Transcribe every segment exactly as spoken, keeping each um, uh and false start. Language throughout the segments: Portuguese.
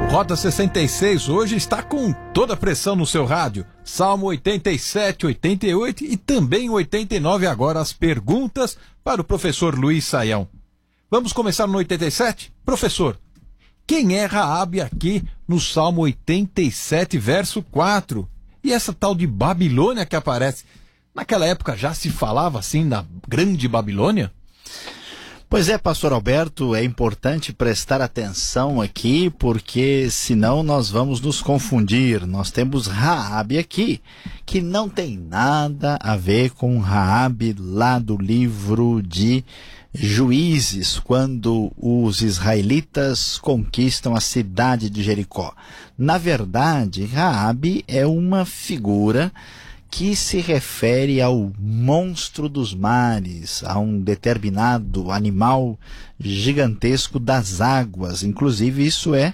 Rota sessenta e seis hoje está com toda a pressão no seu rádio. Salmo oitenta e sete, oitenta e oito e também oitenta e nove agora as perguntas para o professor Luiz Saião. Vamos começar no oitenta e sete? Professor, quem é Raabe aqui no Salmo oitenta e sete, verso quatro? E essa tal de Babilônia que aparece, naquela época já se falava assim da grande Babilônia? Pois é, pastor Alberto, é importante prestar atenção aqui, porque senão nós vamos nos confundir. Nós temos Raabe aqui, que não tem nada a ver com Raabe lá do livro de Juízes, quando os israelitas conquistam a cidade de Jericó. Na verdade, Raabe é uma figura que se refere ao monstro dos mares, a um determinado animal gigantesco das águas. Inclusive isso é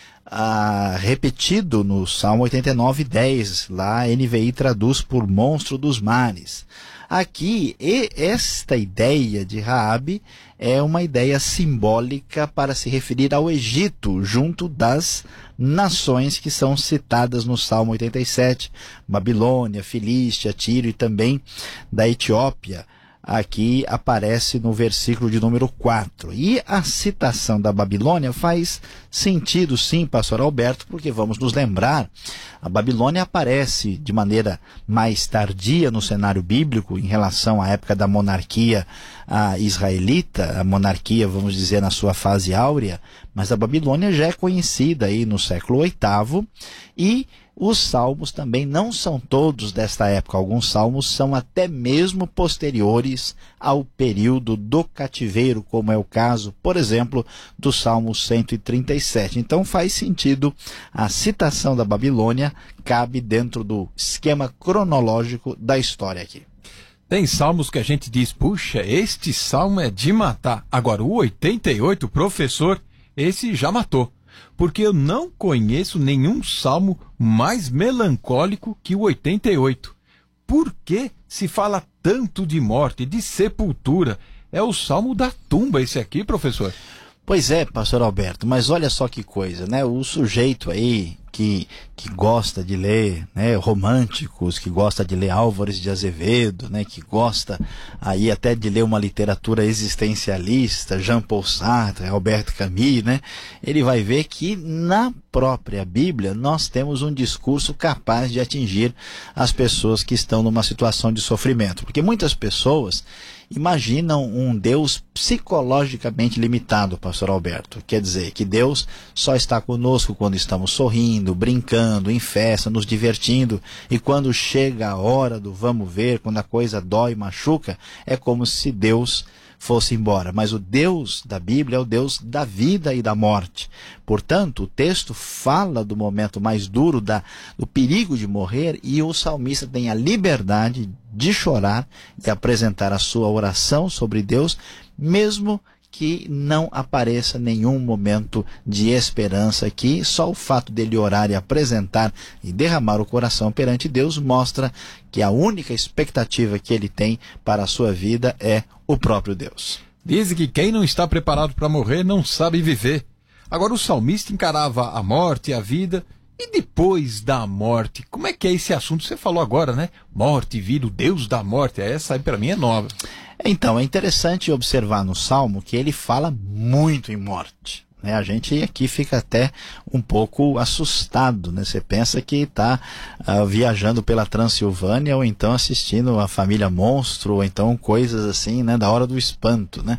ah, repetido no Salmo oitenta e nove, dez, lá a N V I traduz por monstro dos mares. Aqui, e esta ideia de Raabe é uma ideia simbólica para se referir ao Egito, junto das nações que são citadas no Salmo oitenta e sete, Babilônia, Filístia, Tiro e também da Etiópia. Aqui aparece no versículo de número quatro. E a citação da Babilônia faz sentido sim, pastor Alberto, porque vamos nos lembrar, a Babilônia aparece de maneira mais tardia no cenário bíblico em relação à época da monarquia a israelita, a monarquia, vamos dizer, na sua fase áurea, mas a Babilônia já é conhecida aí no século oitavo, e os salmos também não são todos desta época. Alguns salmos são até mesmo posteriores ao período do cativeiro, como é o caso, por exemplo, do Salmo cento e trinta e sete. Então faz sentido, a citação da Babilônia cabe dentro do esquema cronológico da história aqui. Tem salmos que a gente diz, puxa, este salmo é de matar. Agora, o oitenta e oito, professor, esse já matou. Porque eu não conheço nenhum salmo mais melancólico que o oitenta e oito. Por que se fala tanto de morte, de sepultura? É o salmo da tumba esse aqui, professor? Pois é, pastor Alberto, mas olha só que coisa, né? O sujeito aí que, que gosta de ler, né, românticos, que gosta de ler Álvares de Azevedo, né, que gosta aí até de ler uma literatura existencialista, Jean-Paul Sartre, Albert Camus, né, ele vai ver que na própria Bíblia nós temos um discurso capaz de atingir as pessoas que estão numa situação de sofrimento, porque muitas pessoas imaginam um Deus psicologicamente limitado, pastor Alberto. Quer dizer, que Deus só está conosco quando estamos sorrindo, brincando, em festa, nos divertindo, e quando chega a hora do vamos ver, quando a coisa dói, machuca, é como se Deus fosse embora. Mas o Deus da Bíblia é o Deus da vida e da morte. Portanto, o texto fala do momento mais duro, da, do perigo de morrer, e o salmista tem a liberdade de chorar e apresentar a sua oração sobre Deus, mesmo que não apareça nenhum momento de esperança aqui. Só o fato dele orar e apresentar e derramar o coração perante Deus mostra que a única expectativa que ele tem para a sua vida é o próprio Deus. Dizem que quem não está preparado para morrer não sabe viver. Agora o salmista encarava a morte e a vida. E depois da morte, como é que é esse assunto? Você falou agora, né? Morte, vida, o Deus da morte. Essa aí para mim é nova. Então, é interessante observar no Salmo que ele fala muito em morte. Né? A gente aqui fica até um pouco assustado, né? Você pensa que está uh, viajando pela Transilvânia, ou então assistindo a Família Monstro, ou então coisas assim, né? Da hora do espanto, né?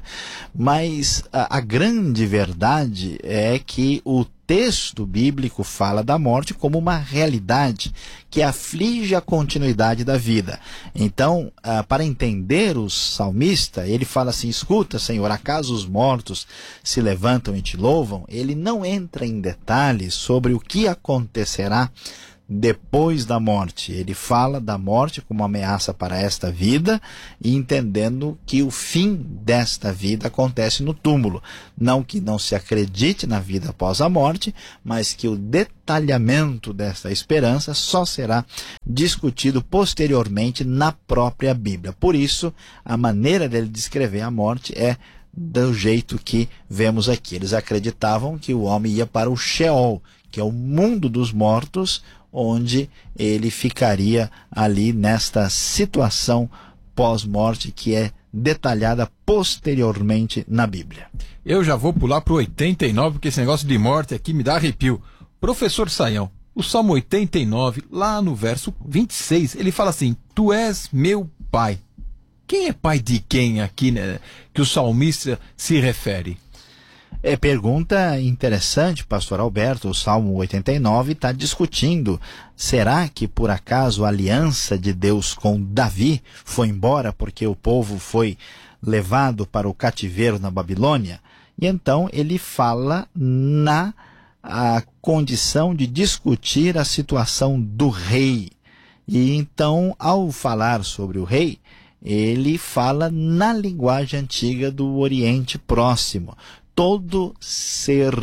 Mas a, a grande verdade é que o texto bíblico fala da morte como uma realidade que aflige a continuidade da vida. Então, ah, para entender o salmista, ele fala assim: escuta, Senhor, acaso os mortos se levantam e te louvam? Ele não entra em detalhes sobre o que acontecerá depois da morte. Ele fala da morte como uma ameaça para esta vida, e entendendo que o fim desta vida acontece no túmulo. Não que não se acredite na vida após a morte, mas que o detalhamento desta esperança só será discutido posteriormente na própria Bíblia. Por isso, a maneira dele descrever a morte é do jeito que vemos aqui. Eles acreditavam que o homem ia para o Sheol, que é o mundo dos mortos, onde ele ficaria ali nesta situação pós-morte que é detalhada posteriormente na Bíblia. Eu já vou pular para o oitenta e nove, porque esse negócio de morte aqui me dá arrepio. Professor Saião, o Salmo oitenta e nove, lá no verso vinte e seis, ele fala assim: Tu és meu pai. Quem é pai de quem aqui, né, que o salmista se refere? É pergunta interessante, pastor Alberto. O Salmo oitenta e nove está discutindo, será que por acaso a aliança de Deus com Davi foi embora porque o povo foi levado para o cativeiro na Babilônia? E então ele fala na a condição de discutir a situação do rei. E então, ao falar sobre o rei, ele fala na linguagem antiga do Oriente Próximo. Todo ser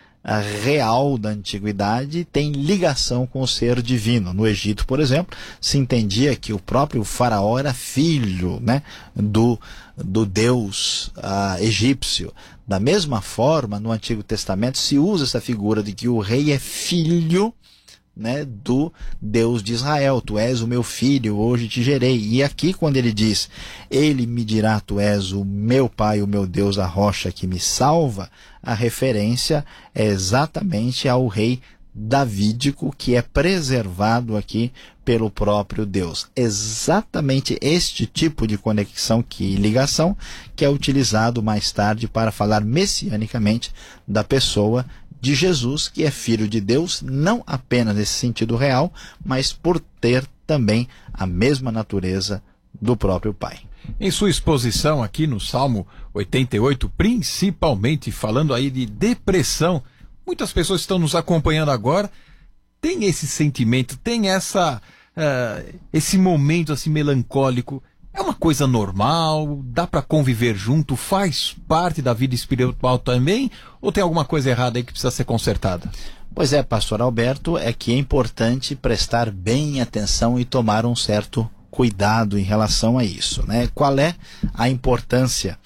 real da antiguidade tem ligação com o ser divino. No Egito, por exemplo, se entendia que o próprio faraó era filho, né, do, do deus uh, egípcio. Da mesma forma, no Antigo Testamento se usa essa figura de que o rei é filho, né, do Deus de Israel. Tu és o meu filho, hoje te gerei. E aqui quando ele diz, ele me dirá, tu és o meu pai, o meu Deus, a rocha que me salva, a referência é exatamente ao rei davídico, que é preservado aqui pelo próprio Deus. Exatamente este tipo de conexão e ligação que é utilizado mais tarde para falar messianicamente da pessoa de Jesus, que é filho de Deus, não apenas nesse sentido real, mas por ter também a mesma natureza do próprio Pai. Em sua exposição aqui no Salmo oitenta e oito, principalmente falando aí de depressão, muitas pessoas estão nos acompanhando agora, tem esse sentimento, tem essa, uh, esse momento assim melancólico. É uma coisa normal? Dá para conviver junto? Faz parte da vida espiritual também? Ou tem alguma coisa errada aí que precisa ser consertada? Pois é, pastor Alberto, é que é importante prestar bem atenção e tomar um certo cuidado em relação a isso, né? Qual é a importância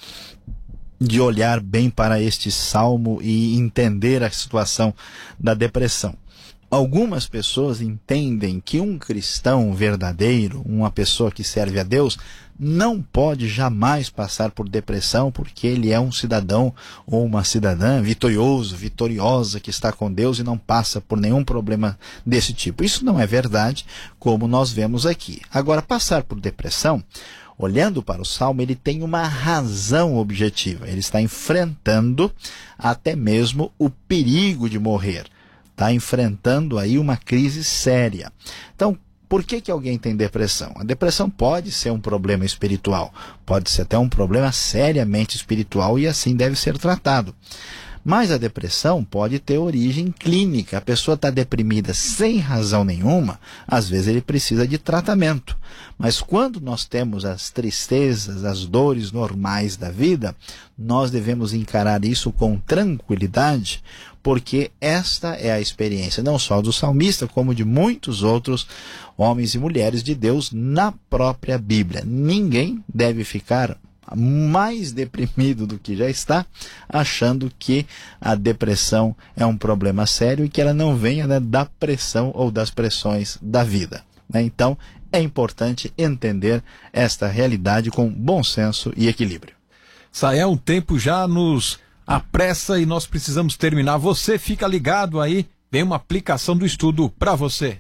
de olhar bem para este salmo e entender a situação da depressão? Algumas pessoas entendem que um cristão verdadeiro, uma pessoa que serve a Deus, não pode jamais passar por depressão porque ele é um cidadão ou uma cidadã vitorioso, vitoriosa, que está com Deus e não passa por nenhum problema desse tipo. Isso não é verdade, como nós vemos aqui. Agora, passar por depressão, olhando para o Salmo, ele tem uma razão objetiva. Ele está enfrentando até mesmo o perigo de morrer. Está enfrentando aí uma crise séria. Então, por que que alguém tem depressão? A depressão pode ser um problema espiritual, pode ser até um problema seriamente espiritual e assim deve ser tratado. Mas a depressão pode ter origem clínica. A pessoa está deprimida sem razão nenhuma, às vezes ele precisa de tratamento. Mas quando nós temos as tristezas, as dores normais da vida, nós devemos encarar isso com tranquilidade, porque esta é a experiência não só do salmista, como de muitos outros homens e mulheres de Deus na própria Bíblia. Ninguém deve ficar mais deprimido do que já está, achando que a depressão é um problema sério e que ela não venha, né, da pressão ou das pressões da vida, né? Então, é importante entender esta realidade com bom senso e equilíbrio. Saião, o tempo já nos apressa e nós precisamos terminar. Você fica ligado aí, vem uma aplicação do estudo para você.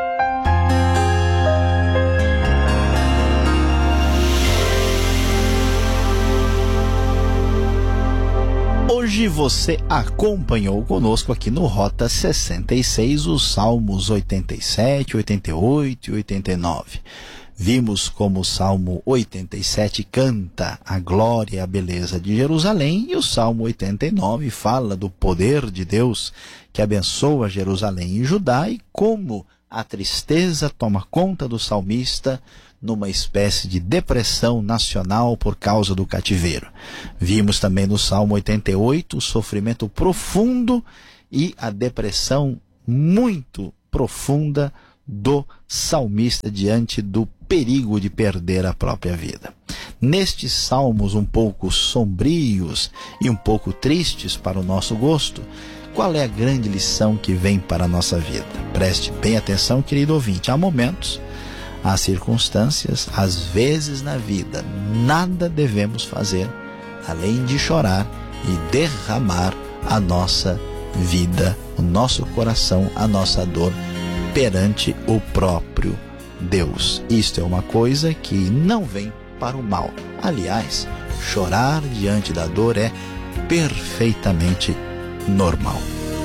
Hoje você acompanhou conosco aqui no Rota sessenta e seis os Salmos oitenta e sete, oitenta e oito e oitenta e nove. Vimos como o Salmo oitenta e sete canta a glória e a beleza de Jerusalém e o Salmo oitenta e nove fala do poder de Deus que abençoa Jerusalém e Judá e como a tristeza toma conta do salmista numa espécie de depressão nacional por causa do cativeiro. Vimos também no Salmo oitenta e oito o sofrimento profundo e a depressão muito profunda do salmista diante do perigo de perder a própria vida. Nestes salmos um pouco sombrios e um pouco tristes para o nosso gosto, qual é a grande lição que vem para a nossa vida? Preste bem atenção, querido ouvinte. Há momentos, há circunstâncias, às vezes na vida, nada devemos fazer além de chorar e derramar a nossa vida, o nosso coração, a nossa dor perante o próprio Deus. Isto é uma coisa que não vem para o mal. Aliás, chorar diante da dor é perfeitamente normal.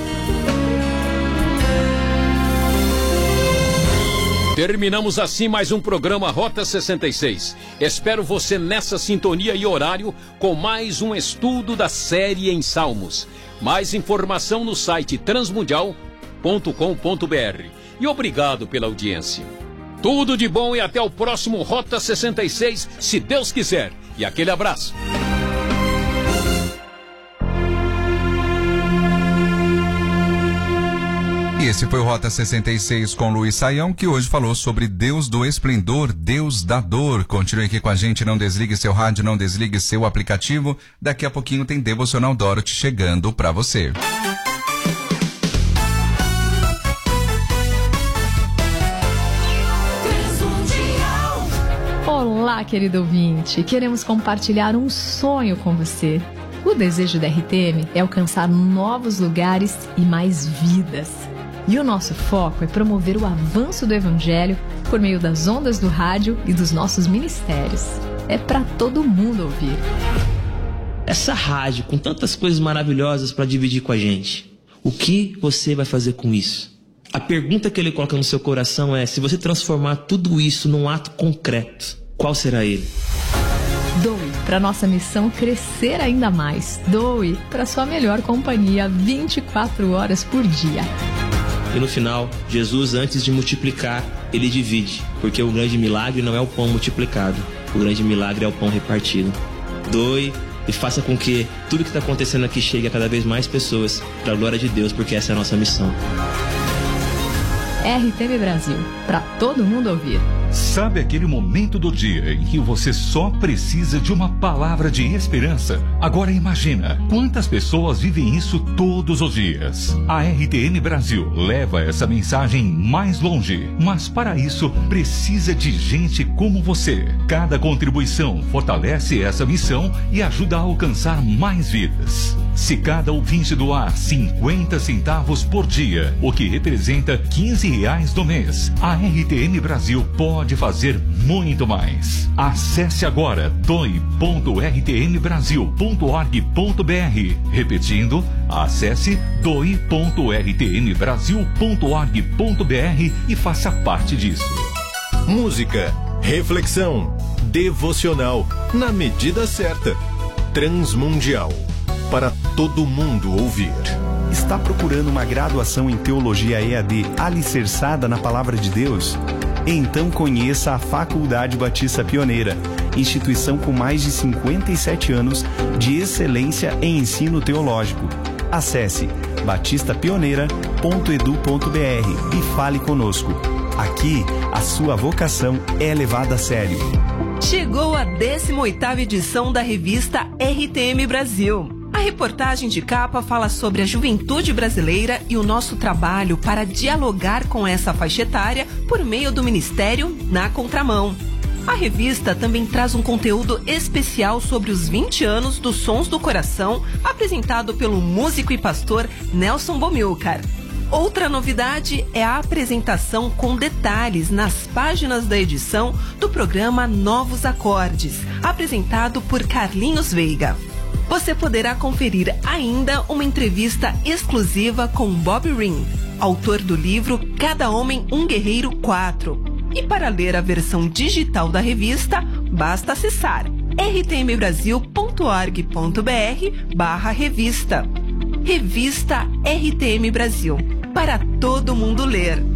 Terminamos assim mais um programa Rota sessenta e seis. Espero você nessa sintonia e horário com mais um estudo da série em Salmos. Mais informação no site transmundial ponto com ponto br. E obrigado pela audiência. Tudo de bom e até o próximo Rota sessenta e seis, se Deus quiser. E aquele abraço. E esse foi o Rota sessenta e seis com Luiz Saião, que hoje falou sobre Deus do esplendor, Deus da dor. Continue aqui com a gente, não desligue seu rádio, não desligue seu aplicativo. Daqui a pouquinho tem Devocional Dorothy chegando para você. Olá, querido ouvinte. Queremos compartilhar um sonho com você. O desejo da R T M é alcançar novos lugares e mais vidas. E o nosso foco é promover o avanço do Evangelho por meio das ondas do rádio e dos nossos ministérios. É para todo mundo ouvir. Essa rádio com tantas coisas maravilhosas para dividir com a gente, o que você vai fazer com isso? A pergunta que ele coloca no seu coração é: se você transformar tudo isso num ato concreto, qual será ele? Doe para nossa missão crescer ainda mais. Doe para sua melhor companhia vinte e quatro horas por dia. E no final, Jesus, antes de multiplicar, ele divide, porque o grande milagre não é o pão multiplicado, o grande milagre é o pão repartido. Doe e faça com que tudo que está acontecendo aqui chegue a cada vez mais pessoas, para a glória de Deus, porque essa é a nossa missão. R T M Brasil, para todo mundo ouvir. Sabe aquele momento do dia em que você só precisa de uma palavra de esperança? Agora imagina quantas pessoas vivem isso todos os dias. A R T M Brasil leva essa mensagem mais longe, mas para isso precisa de gente como você. Cada contribuição fortalece essa missão e ajuda a alcançar mais vidas. Se cada ouvinte doar cinquenta centavos por dia, o que representa quinze reais do mês, a R T M Brasil pode fazer muito mais. Acesse agora doe ponto r t m brasil ponto org ponto b r. Repetindo, acesse doe ponto r t m brasil ponto org ponto b r e faça parte disso. Música, reflexão, devocional, na medida certa. Transmundial, para todo mundo ouvir. Está procurando uma graduação em Teologia E A D alicerçada na Palavra de Deus? Então conheça a Faculdade Batista Pioneira, instituição com mais de cinquenta e sete anos de excelência em ensino teológico. Acesse batista pioneira ponto edu ponto b r e fale conosco. Aqui, a sua vocação é levada a sério. Chegou a décima oitava edição da revista R T M Brasil. A reportagem de capa fala sobre a juventude brasileira e o nosso trabalho para dialogar com essa faixa etária por meio do Ministério Na Contramão. A revista também traz um conteúdo especial sobre os vinte anos dos Sons do Coração, apresentado pelo músico e pastor Nelson Bomilcar. Outra novidade é a apresentação com detalhes nas páginas da edição do programa Novos Acordes, apresentado por Carlinhos Veiga. Você poderá conferir ainda uma entrevista exclusiva com Bob Ring, autor do livro Cada Homem um Guerreiro quatro. E para ler a versão digital da revista, basta acessar r t m brasil ponto org ponto b r barra revista. Revista R T M Brasil, para todo mundo ler.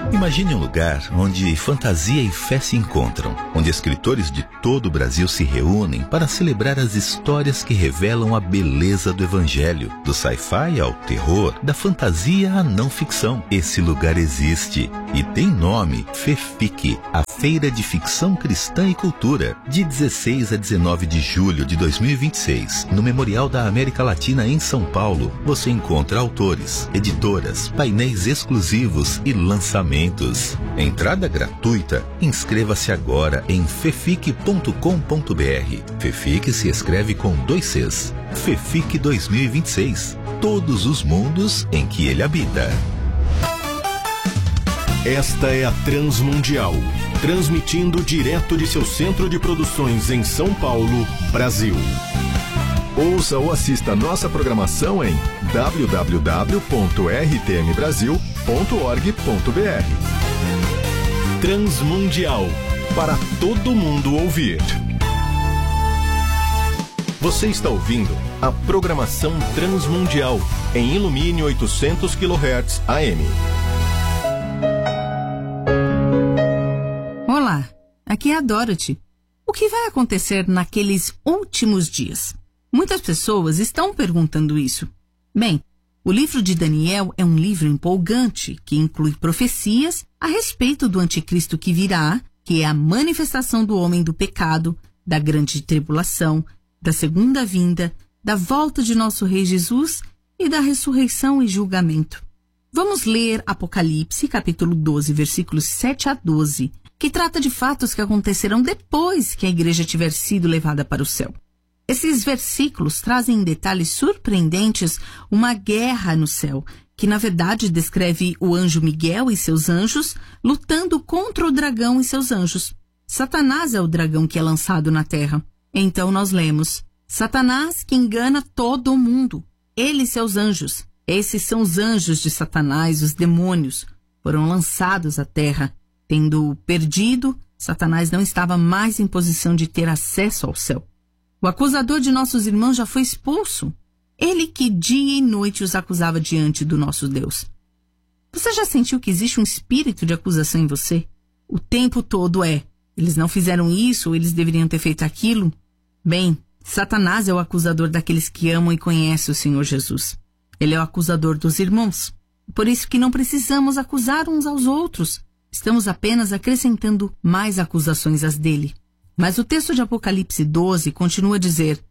Imagine um lugar onde fantasia e fé se encontram, onde escritores de todo o Brasil se reúnem para celebrar as histórias que revelam a beleza do Evangelho, do sci-fi ao terror, da fantasia à não ficção. Esse lugar existe e tem nome: FEFIC, a Feira de Ficção Cristã e Cultura, de dezesseis a dezenove de julho de dois mil e vinte e seis, no Memorial da América Latina em São Paulo. Você encontra autores, editoras, painéis exclusivos e lançamentos. Entrada gratuita. Inscreva-se agora em fefic ponto com ponto br. FEFIC se escreve com dois Cs. FEFIC dois mil e vinte e seis. Todos os mundos em que ele habita. Esta é a Transmundial, transmitindo direto de seu centro de produções em São Paulo, Brasil. Ouça ou assista nossa programação em w w w ponto r t m brasil ponto org ponto b r. Transmundial, para todo mundo ouvir. Você está ouvindo a programação Transmundial em Ilumine oitocentos quilohertz A M. Olá, aqui é a Dorothy. O que vai acontecer naqueles últimos dias? Muitas pessoas estão perguntando isso. Bem, o livro de Daniel é um livro empolgante que inclui profecias a respeito do anticristo que virá, que é a manifestação do homem do pecado, da grande tribulação, da segunda vinda, da volta de nosso Rei Jesus e da ressurreição e julgamento. Vamos ler Apocalipse, capítulo doze, versículos sete a doze, que trata de fatos que acontecerão depois que a igreja tiver sido levada para o céu. Esses versículos trazem em detalhes surpreendentes uma guerra no céu, que na verdade descreve o anjo Miguel e seus anjos lutando contra o dragão e seus anjos. Satanás é o dragão que é lançado na terra. Então nós lemos: Satanás que engana todo o mundo, ele e seus anjos. Esses são os anjos de Satanás, os demônios, foram lançados à terra. Tendo perdido, Satanás não estava mais em posição de ter acesso ao céu. O acusador de nossos irmãos já foi expulso. Ele que dia e noite os acusava diante do nosso Deus. Você já sentiu que existe um espírito de acusação em você? O tempo todo é: eles não fizeram isso ou eles deveriam ter feito aquilo? Bem, Satanás é o acusador daqueles que amam e conhecem o Senhor Jesus. Ele é o acusador dos irmãos. Por isso que não precisamos acusar uns aos outros. Estamos apenas acrescentando mais acusações às dele. Mas o texto de Apocalipse doze continua a dizer: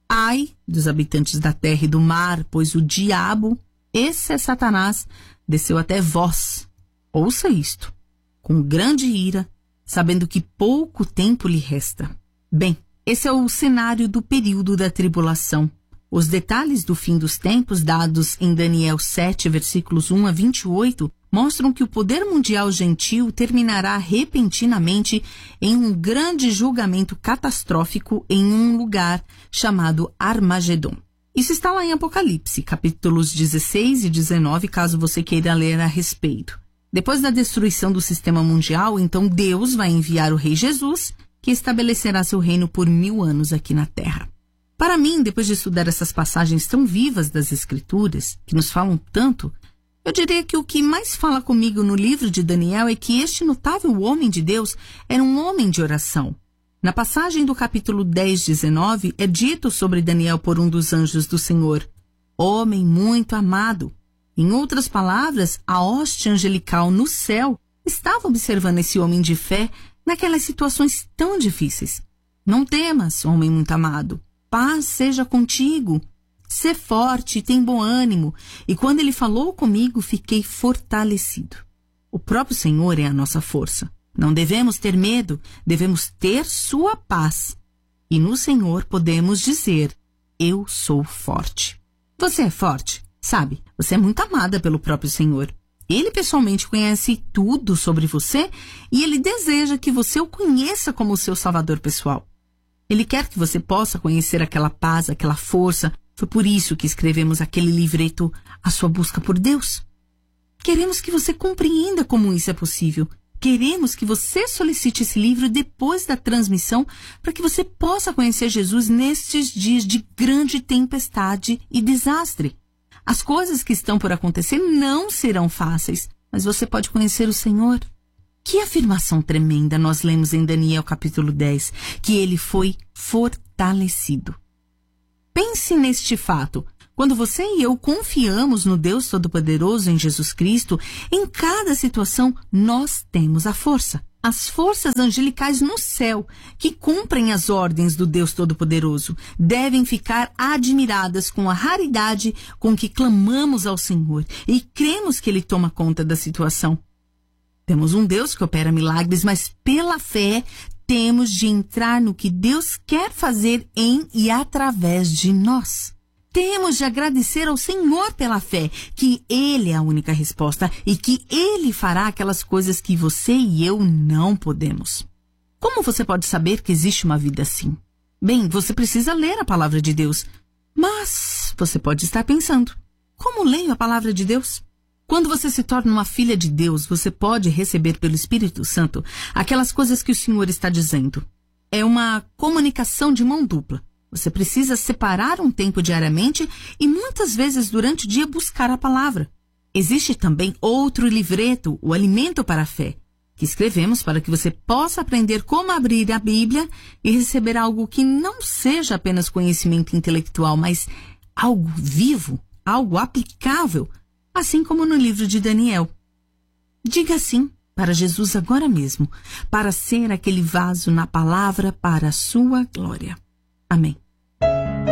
ai dos habitantes da terra e do mar, pois o diabo, esse é Satanás, desceu até vós. Ouça isto, com grande ira, sabendo que pouco tempo lhe resta. Bem, esse é o cenário do período da tribulação. Os detalhes do fim dos tempos, dados em Daniel sete, versículos um a vinte e oito, mostram que o poder mundial gentil terminará repentinamente em um grande julgamento catastrófico em um lugar chamado Armagedon. Isso está lá em Apocalipse, capítulos dezesseis e dezenove, caso você queira ler a respeito. Depois da destruição do sistema mundial, então Deus vai enviar o Rei Jesus, que estabelecerá seu reino por mil anos aqui na Terra. Para mim, depois de estudar essas passagens tão vivas das Escrituras, que nos falam tanto, eu diria que o que mais fala comigo no livro de Daniel é que este notável homem de Deus era um homem de oração. Na passagem do capítulo dez, dezenove, é dito sobre Daniel por um dos anjos do Senhor: homem muito amado. Em outras palavras, a hoste angelical no céu estava observando esse homem de fé naquelas situações tão difíceis. Não temas, homem muito amado. Paz seja contigo. Sê forte e tem bom ânimo. E quando ele falou comigo, fiquei fortalecido. O próprio Senhor é a nossa força. Não devemos ter medo, devemos ter sua paz. E no Senhor podemos dizer: eu sou forte. Você é forte, sabe? Você é muito amada pelo próprio Senhor. Ele pessoalmente conhece tudo sobre você e ele deseja que você o conheça como seu salvador pessoal. Ele quer que você possa conhecer aquela paz, aquela força. Foi por isso que escrevemos aquele livreto, A Sua Busca por Deus. Queremos que você compreenda como isso é possível. Queremos que você solicite esse livro depois da transmissão para que você possa conhecer Jesus nestes dias de grande tempestade e desastre. As coisas que estão por acontecer não serão fáceis, mas mas você pode conhecer o Senhor. Que afirmação tremenda nós lemos em Daniel capítulo dez, que ele foi fortalecido. Pense neste fato. Quando você e eu confiamos no Deus Todo-Poderoso, em Jesus Cristo, em cada situação nós temos a força. As forças angelicais no céu, que cumprem as ordens do Deus Todo-Poderoso, devem ficar admiradas com a raridade com que clamamos ao Senhor e cremos que Ele toma conta da situação. Temos um Deus que opera milagres, mas pela fé temos de entrar no que Deus quer fazer em e através de nós. Temos de agradecer ao Senhor pela fé, que Ele é a única resposta e que Ele fará aquelas coisas que você e eu não podemos. Como você pode saber que existe uma vida assim? Bem, você precisa ler a palavra de Deus. Mas você pode estar pensando, como leio a palavra de Deus? Quando você se torna uma filha de Deus, você pode receber pelo Espírito Santo aquelas coisas que o Senhor está dizendo. É uma comunicação de mão dupla. Você precisa separar um tempo diariamente e muitas vezes durante o dia buscar a palavra. Existe também outro livreto, o Alimento para a Fé, que escrevemos para que você possa aprender como abrir a Bíblia e receber algo que não seja apenas conhecimento intelectual, mas algo vivo, algo aplicável, assim como no livro de Daniel. Diga sim para Jesus agora mesmo, para ser aquele vaso na palavra para a sua glória. Amém.